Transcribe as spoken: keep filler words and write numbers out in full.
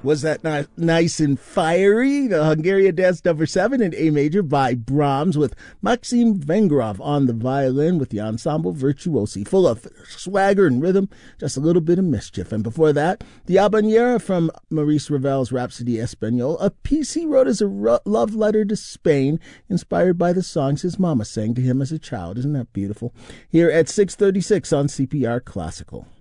Was that not nice and fiery? The Hungarian Dance Number seven in A major by Brahms with Maxim Vengrov on the violin with the Ensemble Virtuosi, full of swagger and rhythm, just a little bit of mischief. And before that, the Habanera from Maurice Ravel's Rhapsody Espagnole, a piece he wrote as a ro- love letter to Spain, inspired by the songs his mama sang to him as a child. Isn't that beautiful? Here at six thirty-six on C P R Classical.